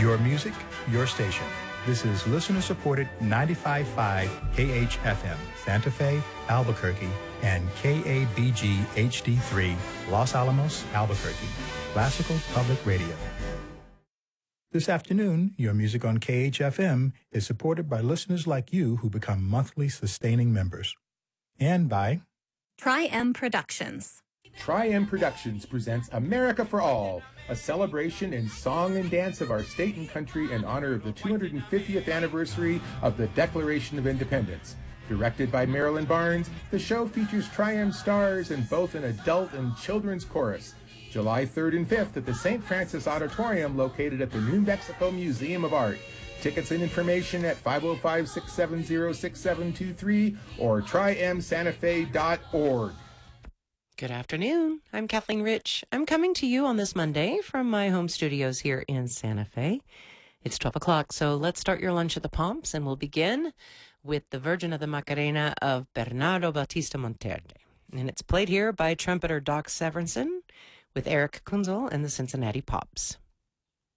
Your music, your station. This is listener-supported 95.5 KHFM, Santa Fe, Albuquerque, and KABG HD3, Los Alamos, Albuquerque. Classical Public Radio. This afternoon, Your Music on KHFM is supported by listeners like you who become monthly sustaining members. And by Tri-M Productions. Tri-M Productions presents America for All, a celebration in song and dance of our state and country in honor of the 250th anniversary of the Declaration of Independence. Directed by Marilyn Barnes, the show features Tri-M stars in both an adult and children's chorus. July 3rd and 5th at the St. Francis Auditorium located at the New Mexico Museum of Art. Tickets and information at 505-670-6723 or trimsantafe.org. Good afternoon. I'm Kathleen Rich. I'm coming to you on this Monday from my home studios here in Santa Fe. It's 12 o'clock, so let's start your lunch at the Pomps, and we'll begin with the Virgin of the Macarena of Bernardo Bautista Monterde. And it's played here by trumpeter Doc Severinsen with Eric Kunzel and the Cincinnati Pops.